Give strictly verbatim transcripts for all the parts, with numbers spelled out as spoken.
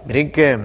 Miren que,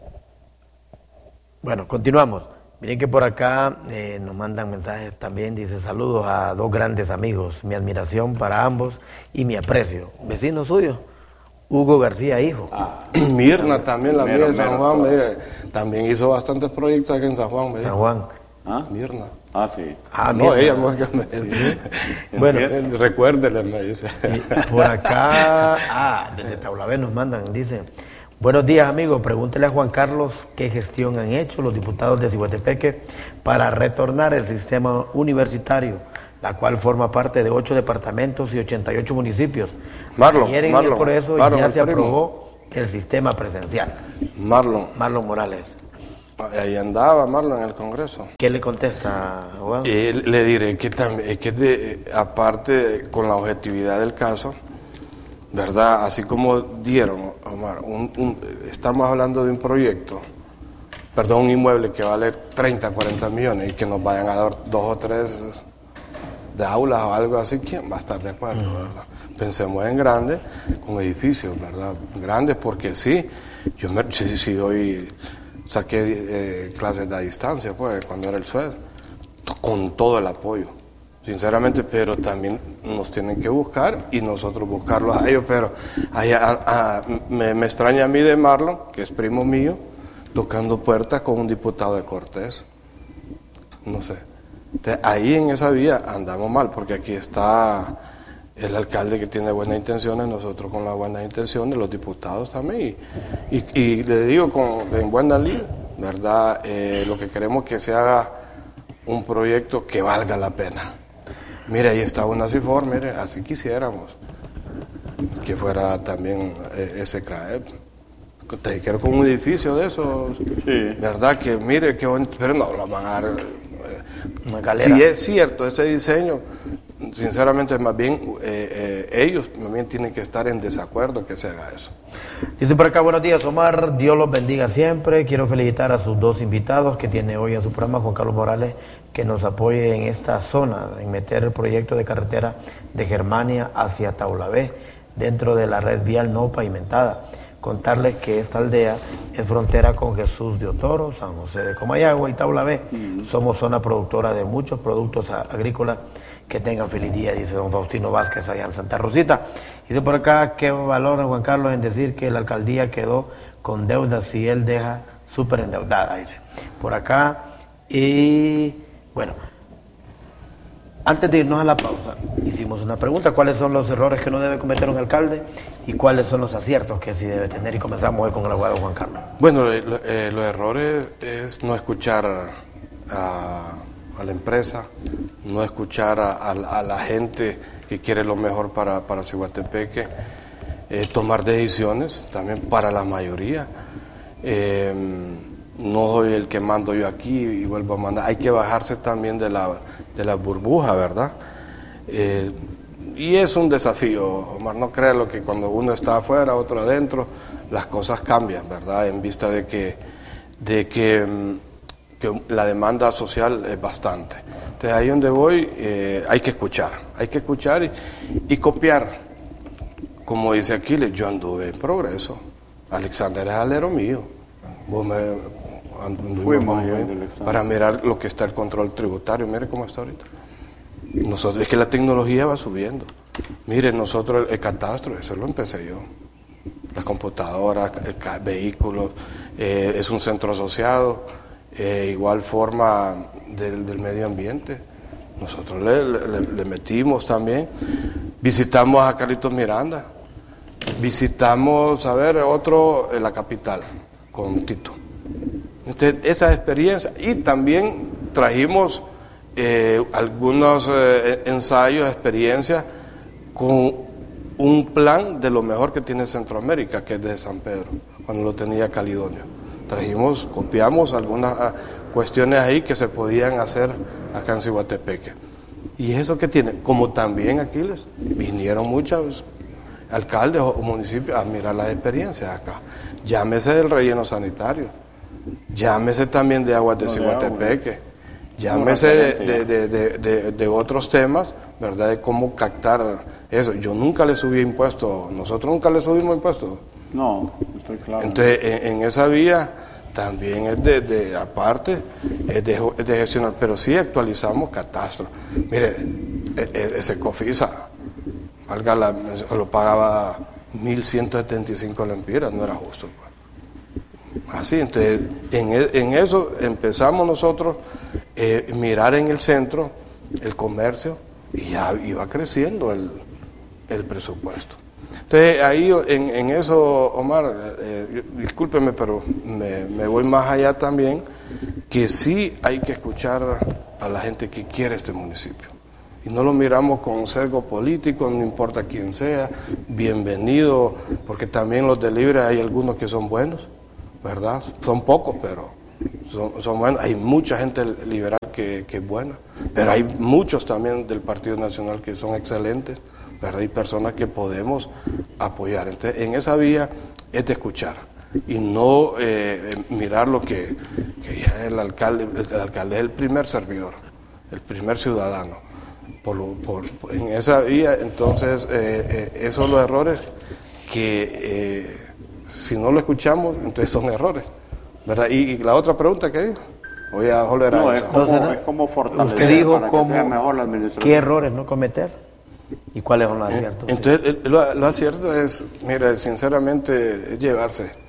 bueno, continuamos. Miren que por acá eh, nos mandan mensajes también, dice saludos a dos grandes amigos, mi admiración para ambos y mi aprecio. Vecino suyo, Hugo García, hijo. Ah, Mirna también, la mía de San Juan, mire, también hizo bastantes proyectos aquí en San Juan. Mire. San Juan. ¿Ah? Mirna. Ah, sí. Ah, no, Mirna. ella no es que me... Sí. Bueno, recuérdele, me dice. Por acá, ah, desde Taulabé nos mandan, dice, buenos días amigos, pregúntele a Juan Carlos qué gestión han hecho los diputados de Ciguatepeque para retornar el sistema universitario, la cual forma parte de ocho departamentos y ochenta y ocho municipios. Marlon, Quieren Marlon, ir por eso Marlon, ya se primo. aprobó el sistema presencial. Marlon. Marlon Morales. Ahí andaba Marlon en el Congreso. ¿Qué le contesta, Juan? Eh, le diré que también, es que de, aparte con la objetividad del caso, ¿verdad? Así como dieron, Omar, un, un, estamos hablando de un proyecto, perdón, un inmueble que vale treinta, cuarenta millones y que nos vayan a dar dos o tres de aulas o algo así, ¿quién va a estar de acuerdo, uh-huh. verdad? Pensemos en grandes, con edificios, ¿verdad? Grandes, porque sí, yo me, sí, sí doy, saqué eh, clases a distancia, pues, cuando era el S U E D, con todo el apoyo. Sinceramente, pero también nos tienen que buscar y nosotros buscarlos a ellos, pero ahí, a, a, me, me extraña a mí de Marlon, que es primo mío, tocando puertas con un diputado de Cortés, no sé. Entonces, ahí en esa vía andamos mal, porque aquí está el alcalde que tiene buenas intenciones, nosotros con las buenas intenciones, los diputados también, y, y, y le digo con, en buena línea, ¿verdad? Eh, lo que queremos es que se haga un proyecto que valga la pena. Mire, ahí está una CIFOR, mire, así quisiéramos que fuera también eh, ese CRAEP. Te quiero con un edificio de esos, sí. ¿Verdad? Que mire, que bonito, pero no lo van a dar. Eh, una calera. Si es cierto ese diseño, sinceramente, más bien eh, eh, ellos más bien tienen que estar en desacuerdo que se haga eso. Dice por acá, buenos días Omar, Dios los bendiga siempre. Quiero felicitar a sus dos invitados que tiene hoy en su programa, Juan Carlos Morales, que nos apoye en esta zona, en meter el proyecto de carretera de Germania hacia Taulabé, dentro de la red vial no pavimentada. Contarles que esta aldea es frontera con Jesús de Otoro, San José de Comayagua y Taulabé. Mm. Somos zona productora de muchos productos agrícolas. Que tengan feliz día, dice don Faustino Vázquez allá en Santa Rosita. Dice por acá, ¿qué valora Juan Carlos en decir que la alcaldía quedó con deudas si él deja súper endeudada? Dice por acá. Y bueno, antes de irnos a la pausa, hicimos una pregunta: ¿cuáles son los errores que no debe cometer un alcalde y cuáles son los aciertos que sí debe tener? Y comenzamos hoy con el abogado Juan Carlos. Bueno, eh, eh, los errores es no escuchar a, a la empresa, no escuchar a, a, a la gente que quiere lo mejor para, para Ciguatepeque, eh, tomar decisiones también para la mayoría. Eh, no soy el que mando yo aquí y vuelvo a mandar. Hay que bajarse también de la, de la burbuja, ¿verdad? Eh, y es un desafío, Omar, no creas lo que cuando uno está afuera, otro adentro, las cosas cambian, ¿verdad? En vista de que, de que, que la demanda social es bastante. Entonces ahí donde voy eh, hay que escuchar, hay que escuchar y, y copiar. Como dice Aquiles, yo anduve en Progreso, Alexander es alero mío, vos me anduvimos para mirar lo que está el control tributario, mire cómo está ahorita. Nosotros, es que la tecnología va subiendo. Mire, nosotros el, el catastro, eso lo empecé yo. Las computadoras, el ca- vehículos, eh, es un centro asociado, eh, igual forma del, del medio ambiente. Nosotros le, le, le metimos también. Visitamos a Carlitos Miranda, visitamos, a ver, otro en la capital, con Tito. Entonces, esa experiencia, y también trajimos eh, algunos eh, ensayos, experiencias con un plan de lo mejor que tiene Centroamérica, que es de San Pedro, cuando lo tenía Calidonio. Trajimos, copiamos algunas uh, cuestiones ahí que se podían hacer acá en Ciguatepeque. Y eso que tiene, como también Aquiles, vinieron muchos alcaldes o municipios a mirar las experiencias acá. Llámese del relleno sanitario, llámese también de aguas de no, Ciguatepeque, de llámese de, de, de, de, de, de otros temas, ¿verdad? De cómo captar eso. Yo nunca le subí impuestos, nosotros nunca le subimos impuestos No, estoy claro. Entonces, en, en esa vía también es de, de aparte, es de, es de gestionar, pero sí actualizamos catastro. Mire, e, e, ese COFISA, valga la, lo pagaba mil ciento setenta y cinco lempiras, no era justo. Pues. Así, entonces, en, en eso empezamos nosotros eh, mirar en el centro el comercio y ya iba creciendo el, el presupuesto. Entonces ahí en, en eso, Omar, eh, discúlpeme, pero me, me voy más allá también, que sí hay que escuchar a la gente que quiere este municipio. Y no lo miramos con sesgo político, no importa quién sea, bienvenido, porque también los de Libre hay algunos que son buenos, ¿verdad? Son pocos, pero son, son buenos. Hay mucha gente liberal que, que es buena, pero hay muchos también del Partido Nacional que son excelentes, ¿verdad? Hay personas que podemos apoyar. Entonces, en esa vía es de escuchar y no eh, mirar lo que, que ya el alcalde, el alcalde es el primer servidor, el primer ciudadano. Por lo, por, por, en esa vía, entonces, eh, eh, esos son los errores que eh, si no lo escuchamos, entonces son errores, ¿verdad? Y, y la otra pregunta que dijo, voy a volver a no, eso. Es como, es como fortalecer usted dijo para cómo, que sea mejor la administración. ¿Qué errores no cometer? ¿Y cuáles son los aciertos? Entonces, sí. el, lo, lo acierto es, mira, sinceramente, es llevarse eh,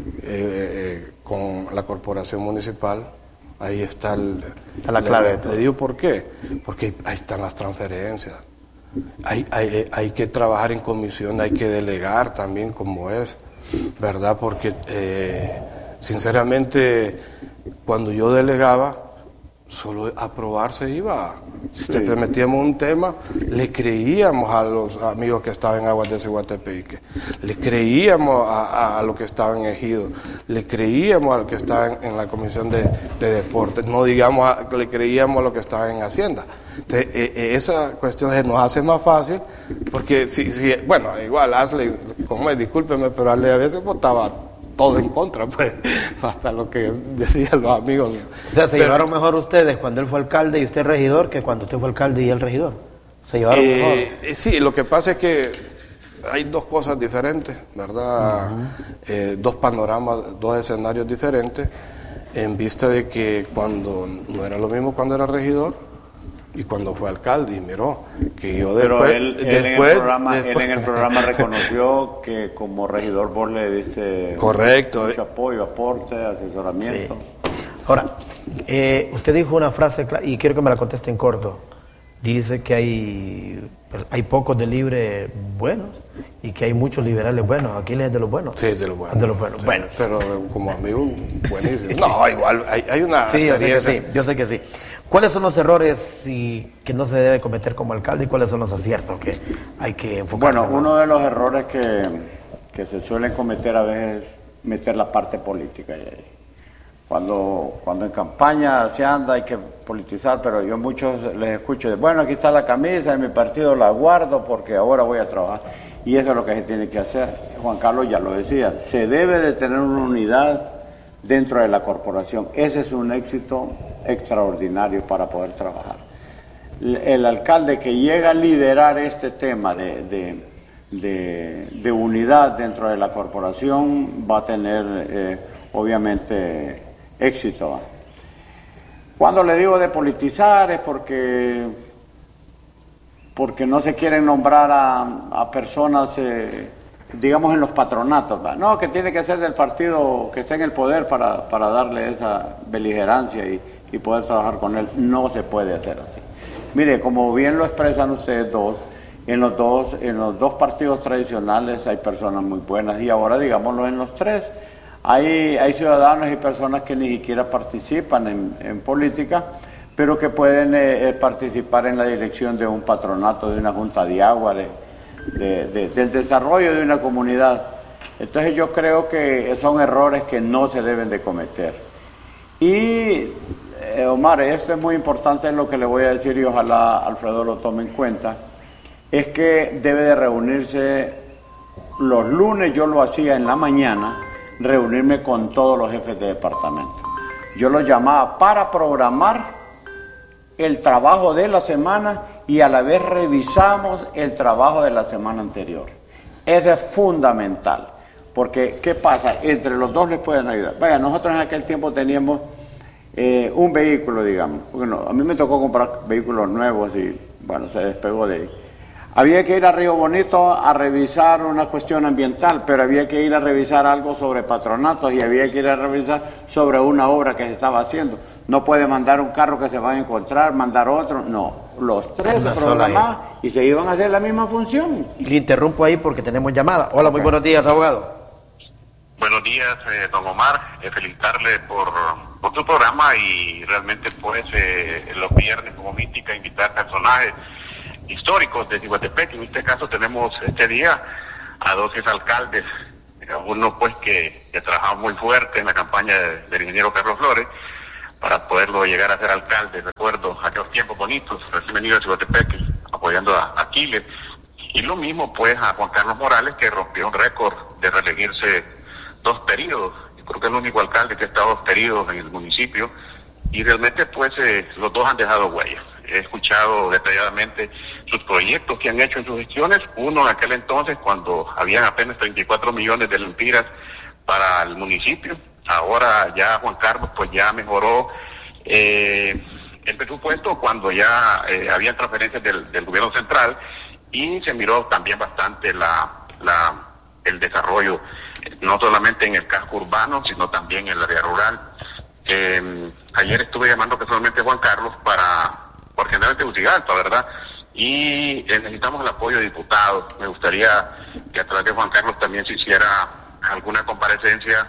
eh, con la corporación municipal. Ahí está el, la clave. Le, le digo por qué. Porque ahí están las transferencias. Hay, hay, hay que trabajar en comisión, hay que delegar también como es, ¿verdad? Porque, eh, sinceramente, cuando yo delegaba, solo aprobar se iba. Si sí. te metíamos un tema, le creíamos a los amigos que estaban en Aguas de Ciguatepeque, le creíamos a, a, a los que estaban en Ejido, le creíamos al que estaban en, en la Comisión de, de Deportes, no digamos a, le creíamos a los que estaban en Hacienda. Entonces, eh, eh, esa cuestión nos hace más fácil, porque si, si bueno, igual, hazle, como es, discúlpeme, pero hazle a veces votaba todo en contra, pues, hasta lo que decían los amigos. O sea, se Pero, llevaron mejor ustedes cuando él fue alcalde y usted regidor que cuando usted fue alcalde y él regidor. Se llevaron eh, mejor. Sí, lo que pasa es que hay dos cosas diferentes, ¿verdad? Uh-huh. eh, dos panoramas, dos escenarios diferentes, en vista de que cuando no era lo mismo cuando era regidor y cuando fue alcalde, y miró que yo después... Pero él, él, después, en, el programa, después, él en el programa reconoció que como regidor vos le diste correcto, mucho apoyo, aporte, asesoramiento. Sí. Ahora, eh, usted dijo una frase, y quiero que me la conteste en corto. Dice que hay, hay pocos de Libre buenos y que hay muchos liberales buenos. ¿Aquí es de los buenos? Sí, de los buenos. De los buenos, sí, bueno. Pero como amigo, buenísimo. No, igual, hay, hay una... Sí, yo sé que sí, yo sé que sí. ¿Cuáles son los errores y que no se debe cometer como alcalde y cuáles son los aciertos que hay que enfocarse? Bueno, más? Uno de los errores que, que se suelen cometer a veces es meter la parte política. Cuando, cuando en campaña se anda hay que politizar, pero yo muchos les escucho, bueno, aquí está la camisa de mi partido, la guardo porque ahora voy a trabajar. Y eso es lo que se tiene que hacer. Juan Carlos ya lo decía, se debe de tener una unidad dentro de la corporación. Ese es un éxito extraordinario para poder trabajar. El alcalde que llega a liderar este tema de, de, de, de unidad dentro de la corporación va a tener eh, obviamente éxito. Cuando le digo de politizar es porque porque no se quieren nombrar a, a personas eh, digamos en los patronatos, ¿verdad? No, que tiene que ser del partido que esté en el poder para, para darle esa beligerancia y, y poder trabajar con él. No se puede hacer así. Mire, como bien lo expresan ustedes dos, en los dos, en los dos partidos tradicionales hay personas muy buenas y ahora digámoslo en los tres. Hay, hay ciudadanos y personas que ni siquiera participan en, en política, pero que pueden eh, participar en la dirección de un patronato, de una junta de agua, de De, de, del desarrollo de una comunidad. Entonces yo creo que son errores que no se deben de cometer. Y eh, Omar, esto es muy importante lo que le voy a decir y ojalá Alfredo lo tome en cuenta, es que debe de reunirse los lunes, yo lo hacía en la mañana, reunirme con todos los jefes de departamento. Yo los llamaba para programar el trabajo de la semana y a la vez revisamos el trabajo de la semana anterior. Eso es fundamental, porque ¿qué pasa? Entre los dos les pueden ayudar. Vaya, nosotros en aquel tiempo teníamos eh, un vehículo, digamos. Bueno, a mí me tocó comprar vehículos nuevos y, bueno, se despegó de ahí. Había que ir a Río Bonito a revisar una cuestión ambiental, pero había que ir a revisar algo sobre patronatos y había que ir a revisar sobre una obra que se estaba haciendo. No puede mandar un carro que se va a encontrar, mandar otro, no. Los tres se programaban y se iban a hacer la misma función. Y le interrumpo ahí porque tenemos llamada. Hola, muy buenos días, abogado. Buenos días, eh, don Omar. Eh, felicitarle por, por tu programa y realmente pues eh, los viernes como mística invitar personajes históricos de Ciguatepec. En este caso tenemos este día a dos exalcaldes, uno pues que, que trabajaba muy fuerte en la campaña de, del ingeniero Carlos Flores para poderlo llegar a ser alcalde. Recuerdo aquellos tiempos bonitos, recién venido a Ciguatepec apoyando a Aquiles, y lo mismo pues a Juan Carlos Morales, que rompió un récord de reelegirse dos periodos. Yo creo que es el único alcalde que ha estado dos periodos en el municipio, y realmente pues eh, los dos han dejado huellas. He escuchado detalladamente sus proyectos que han hecho en sus gestiones. Uno en aquel entonces, cuando habían apenas treinta y cuatro millones de lempiras para el municipio. Ahora ya Juan Carlos pues ya mejoró eh, el presupuesto cuando ya eh, había transferencias del, del gobierno central, y se miró también bastante la, la el desarrollo, no solamente en el casco urbano, sino también en el área rural. Eh, ayer estuve llamando personalmente a Juan Carlos para por general Tegucigalpa, ¿verdad? Y eh, necesitamos el apoyo de diputados. Me gustaría que a través de Juan Carlos también se hiciera alguna comparecencia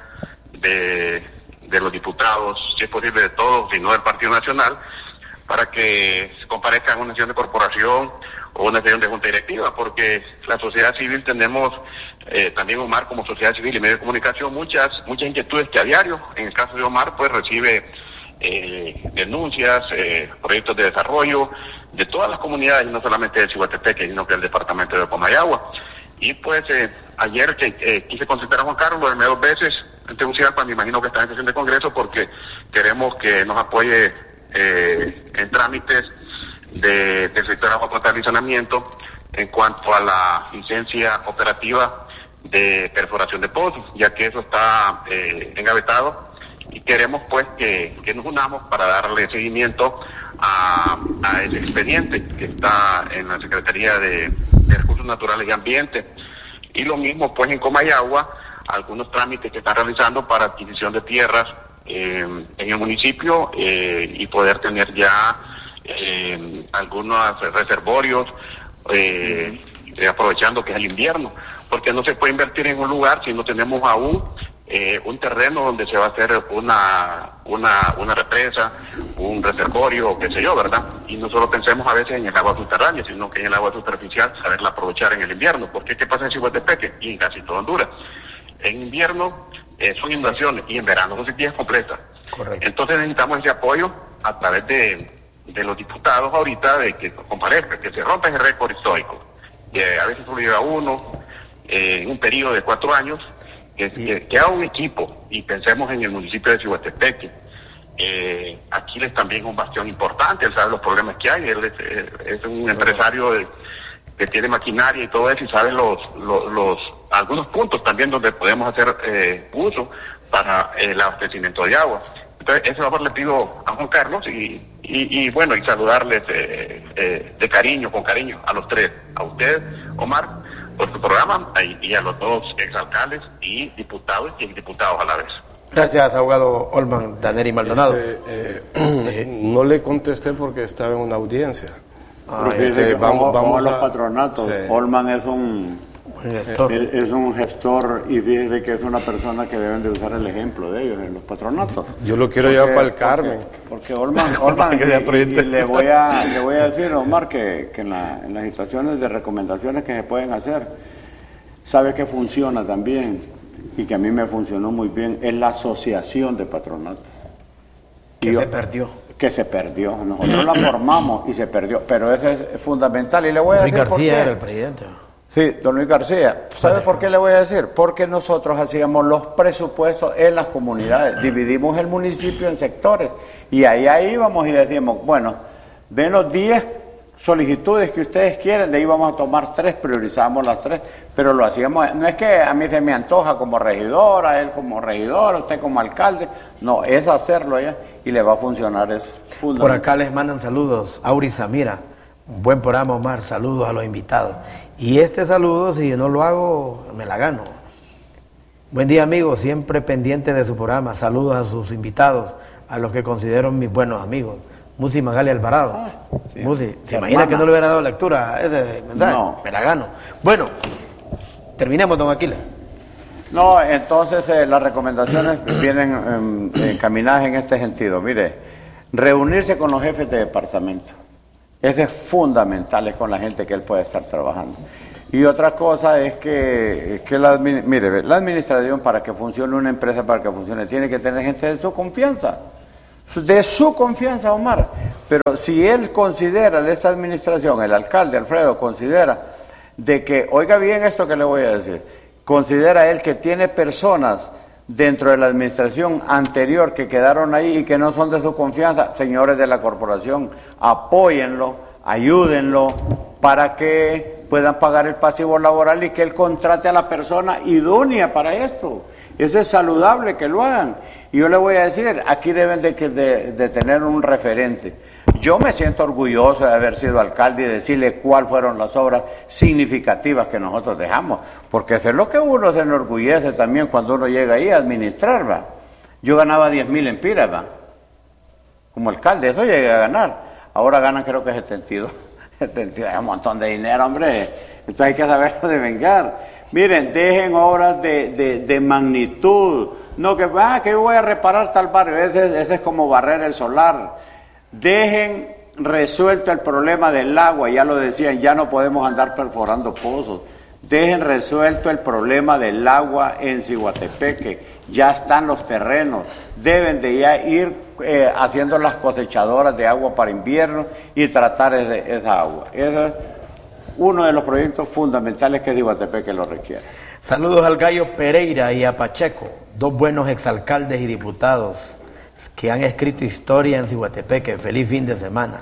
de, de los diputados, si es posible de todos, si no del Partido Nacional, para que se comparezcan una sesión de corporación o una sesión de junta directiva, porque la sociedad civil tenemos, eh, también Omar, como sociedad civil y medio de comunicación, muchas, muchas inquietudes que a diario, en el caso de Omar, pues recibe Eh, denuncias, eh, proyectos de desarrollo de todas las comunidades, no solamente de Ciguatepec, sino que del departamento de Comayagua. Y pues eh, ayer que eh, quise consultar a Juan Carlos, lo llamé dos veces en Tegucigalpa, me imagino que está en sesión de congreso, porque queremos que nos apoye eh, en trámites de, del sector de agua potable y saneamiento en cuanto a la licencia operativa de perforación de pozos, ya que eso está eh, engavetado. Y queremos pues que, que nos unamos para darle seguimiento a, a ese expediente que está en la Secretaría de, de Recursos Naturales y Ambiente. Y lo mismo pues en Comayagua, algunos trámites que están realizando para adquisición de tierras eh, en el municipio eh, y poder tener ya eh, algunos reservorios, eh, eh, aprovechando que es el invierno, porque no se puede invertir en un lugar si no tenemos aún Eh, un terreno donde se va a hacer una, una, una represa, un reservorio, o qué sé yo, ¿verdad? Y no solo pensemos a veces en el agua subterránea, sino que en el agua superficial, saberla aprovechar en el invierno. Porque ¿qué pasa en Ciguatepec? Y en casi todo Honduras. En invierno eh, son inundaciones y en verano son sequías completas. Correcto. Entonces necesitamos ese apoyo a través de, de los diputados ahorita, de que comparezcan, que se rompa ese récord histórico. Que a veces solo llega uno eh, en un periodo de cuatro años. Que, que, que haga un equipo, y pensemos en el municipio de Ciguatepec. Eh, Aquiles también es un bastión importante, él sabe los problemas que hay, él es, es un empresario de, que tiene maquinaria y todo eso, y sabe los, los, los algunos puntos también donde podemos hacer eh, uso para eh, el abastecimiento de agua. Entonces, ese favor le pido a Juan Carlos y, y, y bueno, y saludarles eh, eh, de cariño, con cariño, a los tres, a usted, Omar, por su programa, y a los dos exalcaldes y diputados y diputados a la vez. Gracias, abogado Olman Daneri Maldonado. Este, eh, eh, no le contesté porque estaba en una audiencia. Ah, este, vamos, vamos a los patronatos. Sí. Olman es un gestor. Es, es un gestor, y fíjese que es una persona que deben de usar el ejemplo de ellos en los patronatos. Yo lo quiero llevar para el Carmen. Porque, porque Olman, Olman y, y le, voy a, le voy a decir, Omar, que, que en, la, en las situaciones de recomendaciones que se pueden hacer, sabe que funciona también, y que a mí me funcionó muy bien, es la asociación de patronatos. Que yo, se perdió. Que se perdió. Nosotros la formamos y se perdió, pero eso es fundamental. Y le voy a Luis decir García por qué. era el presidente. Sí, don Luis García. ¿Sabe por qué le voy a decir? Porque nosotros hacíamos los presupuestos en las comunidades, dividimos el municipio en sectores, y ahí, ahí íbamos y decíamos, bueno, denos diez solicitudes que ustedes quieren, de ahí vamos a tomar tres, priorizamos las tres, pero lo hacíamos, no es que a mí se me antoja como regidora, él como regidor, usted como alcalde, no, es hacerlo ya y le va a funcionar eso. Por acá les mandan saludos, Auri Samira, un buen programa Omar, saludos a los invitados. Y este saludo, si no lo hago, me la gano. Buen día amigos, siempre pendiente de su programa, saludos a sus invitados, a los que considero mis buenos amigos. Musi Magali Alvarado. Ah, sí. Musi, ¿se imagina que no le hubiera dado lectura a ese mensaje? No. Me la gano. Bueno, terminemos, don Aquiles. No, entonces eh, las recomendaciones vienen eh, encaminadas en este sentido. Mire, reunirse con los jefes de departamento. Eso es fundamental, es con la gente que él puede estar trabajando. Y otra cosa es que, que la, mire, la administración, para que funcione una empresa, para que funcione, tiene que tener gente de su confianza. De su confianza, Omar. Pero si él considera, esta administración, el alcalde Alfredo considera de que, oiga bien esto que le voy a decir, considera él que tiene personas dentro de la administración anterior que quedaron ahí y que no son de su confianza, señores de la corporación, apóyenlo, ayúdenlo para que puedan pagar el pasivo laboral y que él contrate a la persona idónea para esto. Eso es saludable que lo hagan. Y yo le voy a decir, aquí deben de, de, de tener un referente. Yo me siento orgulloso de haber sido alcalde y decirle cuáles fueron las obras significativas que nosotros dejamos, porque eso es lo que uno se enorgullece también cuando uno llega ahí a administrar, ¿va? Yo ganaba diez mil empiras, ¿va? Como alcalde, eso llegué a ganar. Ahora ganan creo que setenta y dos. setenta y dos, es un montón de dinero, hombre. Entonces hay que saberlo de vengar. Miren, dejen obras de, de, de magnitud. No que, ah, que voy a reparar tal barrio, ese, ese es como barrer el solar. Dejen resuelto el problema del agua, ya lo decían, ya no podemos andar perforando pozos. Dejen resuelto el problema del agua en Ciguatepeque, ya están los terrenos, deben de ya ir eh, haciendo las cosechadoras de agua para invierno y tratar ese, esa agua. Eso es uno de los proyectos fundamentales que Ciguatepeque lo requiere. Saludos al Gallo Pereira y a Pacheco, dos buenos exalcaldes y diputados que han escrito historia en Ciguatepeque. Feliz fin de semana.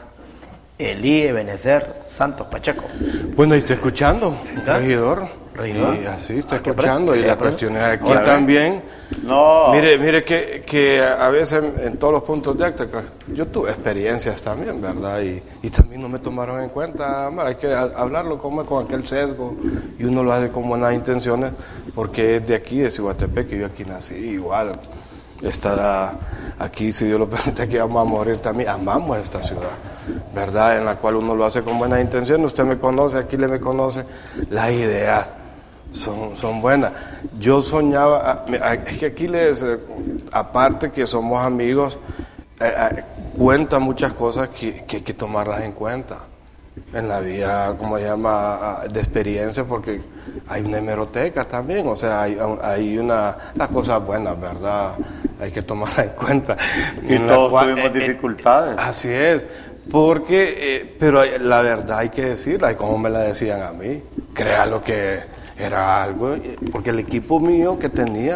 Elí Ebenezer Santos Pacheco. Bueno, ahí estoy escuchando, ¿está? regidor. ¿Regidor? Y así estoy Ah, escuchando. Y la cuestión es aquí Ahora, también. No. Mire, mire que, que a veces en, en todos los puntos de acta, yo tuve experiencias también, ¿verdad? Y, y también no me tomaron en cuenta. Mar, hay que a, hablarlo como con aquel sesgo y uno lo hace con buenas intenciones porque es de aquí, de Ciguatepeque, yo aquí nací igual. Estará aquí, si Dios lo permite, que vamos a morir también. Amamos esta ciudad, ¿verdad? En la cual uno lo hace con buenas intenciones. Usted me conoce, aquí le me conoce. Las ideas son, son buenas. Yo soñaba, es que aquí les, aparte que somos amigos, eh, eh, cuenta muchas cosas que, que hay que tomarlas en cuenta en la vía, como se llama, de experiencia, porque hay una hemeroteca también, o sea, hay, hay una, las cosas buenas, ¿verdad? Hay que tomarlas en cuenta. Y en todos cual, tuvimos eh, dificultades. Eh, así es, porque, eh, pero la verdad hay que decirla, y como me la decían a mí, crea lo que era algo, porque el equipo mío que tenía,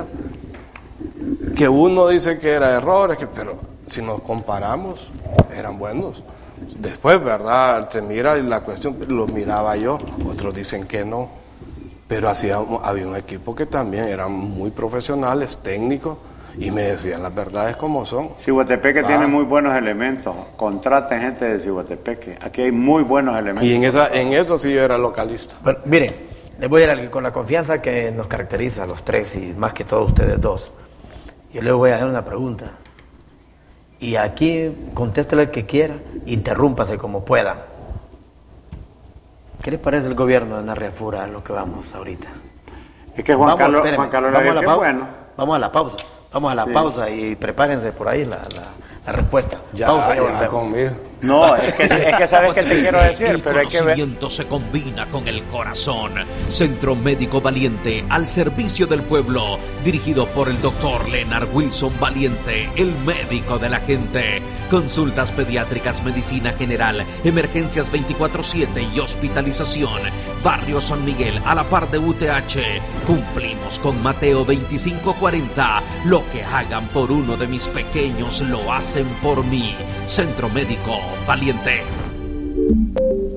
que uno dice que era errores, que, pero si nos comparamos, eran buenos. Después, ¿verdad? Se mira la cuestión, lo miraba yo, otros dicen que no, pero hacía, había un equipo que también eran muy profesionales, técnicos, y me decían las verdades como son. Ciguatepeque ah. tiene muy buenos elementos, contraten gente de Ciguatepeque, aquí hay muy buenos elementos. Y en, esa, en eso sí yo era localista. Bueno, miren, les voy a decir algo, con la confianza que nos caracteriza a los tres y más que todos ustedes dos, yo les voy a hacer una pregunta. Y aquí contéstele el que quiera, interrúmpase como pueda. ¿Qué les parece el gobierno de Narriafura, lo que vamos ahorita? Es que Juan vamos, Carlos, espérenme, Juan Carlos vamos, a la qué pausa, bueno. vamos a la pausa, vamos a la Sí. pausa y prepárense por ahí la, la, la respuesta. Ya, pausa, ya volvemos. conmigo. No, es que, es que sabes que te quiero decir, El pero hay que ver. conocimiento se combina con el corazón. Centro Médico Valiente, al servicio del pueblo, dirigido por el doctor Leonard Wilson Valiente, el médico de la gente. Consultas pediátricas, medicina general, emergencias veinticuatro siete y hospitalización. Barrio San Miguel, a la par de U T H. Cumplimos con Mateo veinticinco cuarenta. Lo que hagan por uno de mis pequeños, lo hacen por mí. Centro Médico Valiente.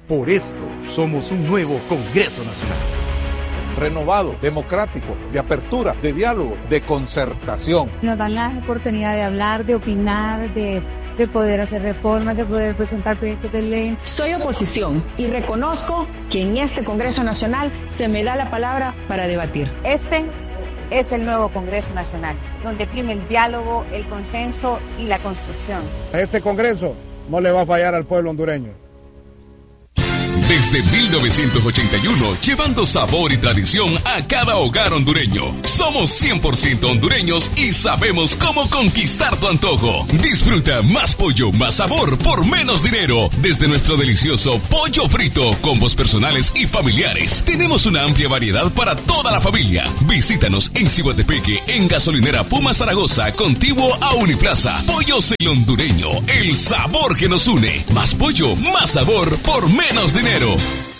Por esto somos un nuevo Congreso Nacional. Renovado, democrático, de apertura, de diálogo, de concertación. Nos dan la oportunidad de hablar, de opinar, de, de poder hacer reformas, de poder presentar proyectos de ley. Soy oposición y reconozco que en este Congreso Nacional se me da la palabra para debatir. Este es el nuevo Congreso Nacional, donde prime el diálogo, el consenso y la construcción. Este Congreso no le va a fallar al pueblo hondureño. Desde mil novecientos ochenta y uno, llevando sabor y tradición a cada hogar hondureño. Somos cien por ciento hondureños y sabemos cómo conquistar tu antojo. Disfruta más pollo, más sabor por menos dinero. Desde nuestro delicioso pollo frito, combos personales y familiares. Tenemos una amplia variedad para toda la familia. Visítanos en Ciguatepeque, en Gasolinera Puma Zaragoza, contiguo a Uniplaza. Pollos el hondureño, el sabor que nos une. Más pollo, más sabor por menos dinero.